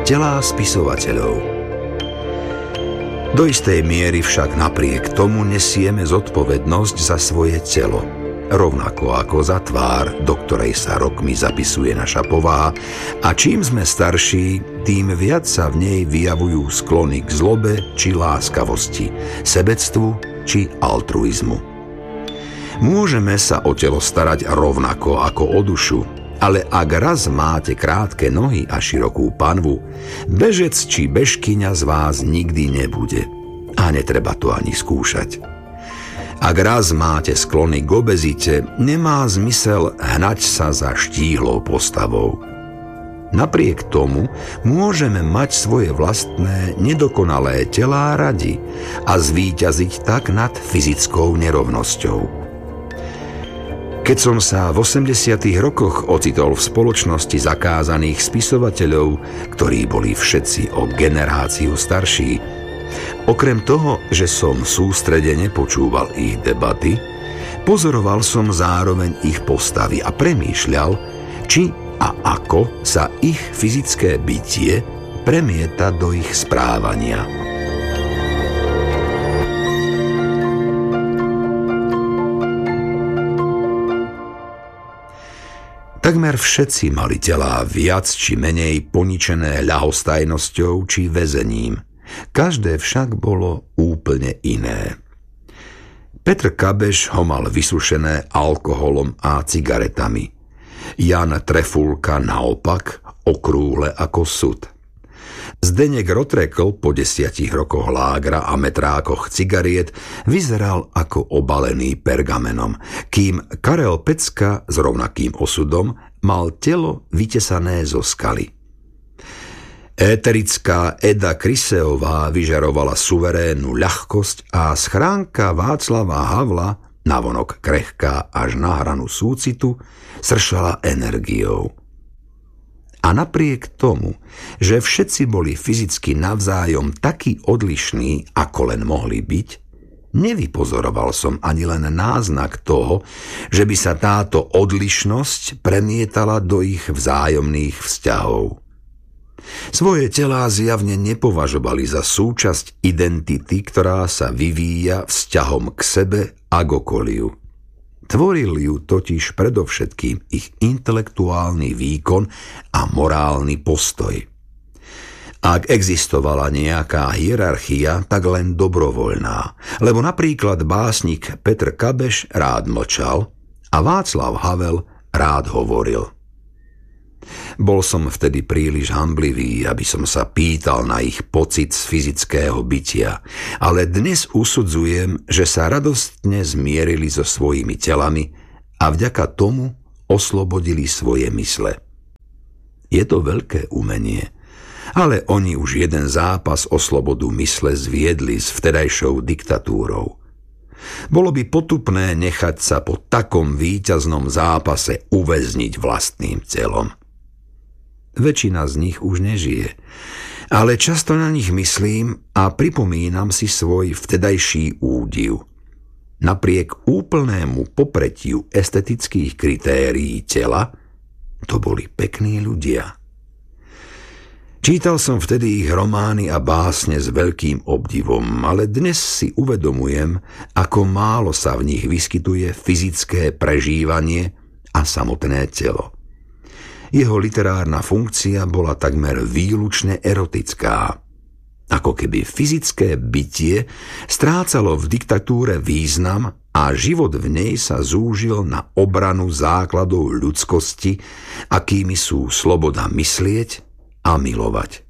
telá spisovateľov. Do istej miery však napriek tomu nesieme zodpovednosť za svoje telo, rovnako ako za tvár, do ktorej sa rokmi zapisuje naša povaha, a čím sme starší, tým viac sa v nej vyjavujú sklony k zlobe či láskavosti, sebectvu či altruizmu. Môžeme sa o telo starať rovnako ako o dušu, ale ak raz máte krátke nohy a širokú panvu, bežec či bežkyňa z vás nikdy nebude. A netreba to ani skúšať. Ak raz máte sklony k obezite, nemá zmysel hnať sa za štíhlou postavou. Napriek tomu môžeme mať svoje vlastné nedokonalé telá radi a zvíťaziť tak nad fyzickou nerovnosťou. Keď som sa v 80. rokoch ocitol v spoločnosti zakázaných spisovateľov, ktorí boli všetci o generáciu starší, okrem toho, že som sústredene počúval ich debaty, pozoroval som zároveň ich postavy a premýšľal, či a ako sa ich fyzické bytie premieta do ich správania. Takmer všetci mali telá viac či menej poničené ľahostajnosťou či väzením. Každé však bolo úplne iné. Petr Kabeš ho mal vysušené alkoholom a cigaretami. Jan Trefulka naopak okrúhle ako sud. Zdeněk Rotrekl po 10 rokoch lágra a metrákoch cigariet vyzeral ako obalený pergamenom, kým Karel Pecka s rovnakým osudom mal telo vytesané zo skaly. Éterická Eda Kryseová vyžarovala suverénnu ľahkosť a schránka Václava Havla, navonok krehká až na hranu súcitu, sršala energiou. A napriek tomu, že všetci boli fyzicky navzájom takí odlišní, ako len mohli byť, nevypozoroval som ani len náznak toho, že by sa táto odlišnosť premietala do ich vzájomných vzťahov. Svoje telá zjavne nepovažovali za súčasť identity, ktorá sa vyvíja vzťahom k sebe a k okoliu. Tvoril ju totiž predovšetkým ich intelektuálny výkon a morálny postoj. Ak existovala nejaká hierarchia, tak len dobrovoľná, lebo napríklad básnik Petr Kabeš rád mlčal a Václav Havel rád hovoril. Bol som vtedy príliš hanblivý, aby som sa pýtal na ich pocit z fyzického bytia, ale dnes usudzujem, že sa radostne zmierili so svojimi telami a vďaka tomu oslobodili svoje mysle. Je to veľké umenie, ale oni už jeden zápas o slobodu mysle zviedli s vtedajšou diktatúrou. Bolo by potupné nechať sa po takom víťaznom zápase uväzniť vlastným telom. Väčšina z nich už nežije, ale často na nich myslím a pripomínam si svoj vtedajší údiv. Napriek úplnému popretiu estetických kritérií tela, to boli pekní ľudia. Čítal som vtedy ich romány a básne s veľkým obdivom, ale dnes si uvedomujem, ako málo sa v nich vyskytuje fyzické prežívanie a samotné telo. Jeho literárna funkcia bola takmer výlučne erotická. Ako keby fyzické bytie strácalo v diktatúre význam a život v nej sa zúžil na obranu základov ľudskosti, akými sú sloboda myslieť a milovať.